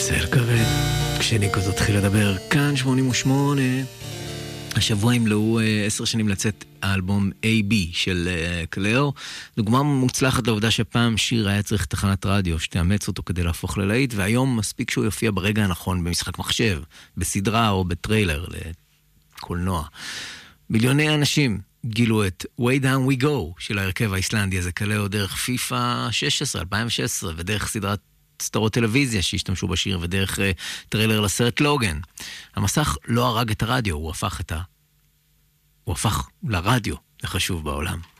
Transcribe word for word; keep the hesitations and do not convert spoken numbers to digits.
צל כבד, כשניקו תתחיל לדבר, כאן שמונים ושמונה. השבוע ימלאו עשר שנים לצאת האלבום איי בי של קלאו. דוגמה מוצלחת לעובדה שפעם שיר היה צריך תחנת רדיו שתאמץ אותו כדי להפוך ללהיט, והיום מספיק שהוא יופיע ברגע הנכון במשחק מחשב, בסדרה או בטריילר לקולנוע. מיליוני אנשים גילו את Way Down We Go של ההרכב האיסלנדי הזה, קלאו, דרך פיפה שש עשרה, אלפיים ושש עשרה, ודרך סדרת סדרות טלוויזיה שהשתמשו בשיר, ודרך uh, טריילר לסרט לוגן. המסך לא הרג את הרדיו, הוא הפך את ה... הוא הפך לרדיו החשוב בעולם.